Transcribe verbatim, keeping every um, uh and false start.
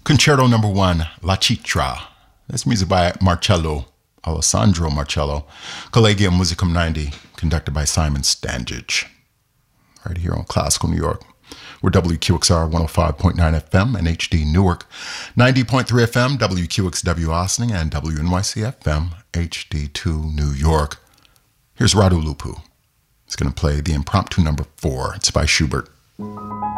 Concerto number one, La Citra. That's music by Marcello, Alessandro Marcello, Collegium Musicum ninety, conducted by Simon Stangic. Right here on Classical New York. We're W Q X R one oh five point nine F M and H D Newark, ninety point three F M, W Q X W Austining, and W N Y C F M, H D two New York. Here's Radu Lupu. He's going to play the impromptu number four. It's by Schubert.